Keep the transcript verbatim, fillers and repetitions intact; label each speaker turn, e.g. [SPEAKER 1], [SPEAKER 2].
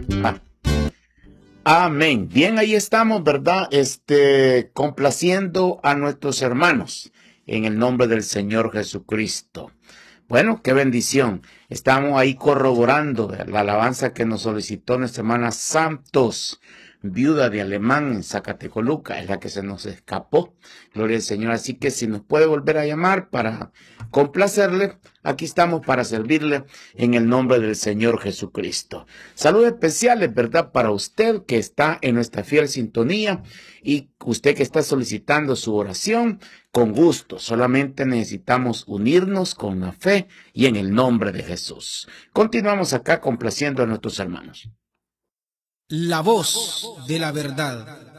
[SPEAKER 1] Ah, amén. Bien, ahí estamos, ¿verdad? Este, complaciendo a nuestros hermanos en el nombre del Señor Jesucristo. Bueno, qué bendición. Estamos ahí corroborando la alabanza que nos solicitó nuestra hermana Santos, viuda de Alemán en Zacatecoluca, es la que se nos escapó. Gloria al Señor. Así que si nos puede volver a llamar para complacerle, aquí estamos para servirle en el nombre del Señor Jesucristo. Saludos especiales, ¿verdad? Para usted que está en nuestra fiel sintonía y usted que está solicitando su oración. Con gusto, solamente necesitamos unirnos con la fe y en el nombre de Jesús. Continuamos acá complaciendo a nuestros hermanos.
[SPEAKER 2] La voz de la verdad.